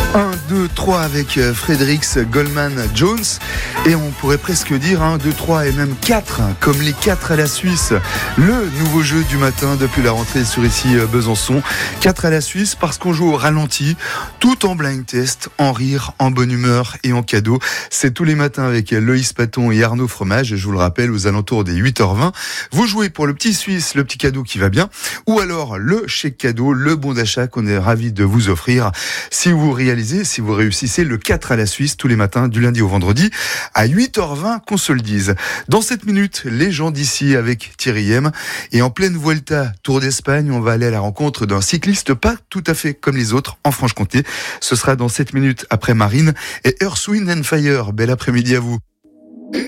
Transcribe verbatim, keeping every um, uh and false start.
un, deux, trois avec Fredericks Goldman Jones. Et on pourrait presque dire un, deux, trois et même quatre, comme les quatre à la Suisse. Le nouveau jeu du matin depuis la rentrée sur ici Besançon. quatre à la Suisse parce qu'on joue au ralenti, tout en blind test, en rire, en bonne humeur et en cadeau. C'est tous les matins avec Loïs Paton et Arnaud Fromage. Je vous le rappelle, aux alentours des huit heures vingt. Vous jouez pour le petit Suisse, le petit cadeau qui va bien. Ou alors le chèque cadeau, le bon d'achat qu'on est ravi de vous offrir. Si vous réalisez si vous réussissez le quatre à la Suisse tous les matins du lundi au vendredi à huit heures vingt qu'on se le dise. Dans cette minute, les gens d'ici avec Thierry M. Et en pleine Vuelta, Tour d'Espagne, on va aller à la rencontre d'un cycliste pas tout à fait comme les autres en Franche-Comté. Ce sera dans sept minutes après Marine et Earth, Wind and Fire. Bel après-midi à vous.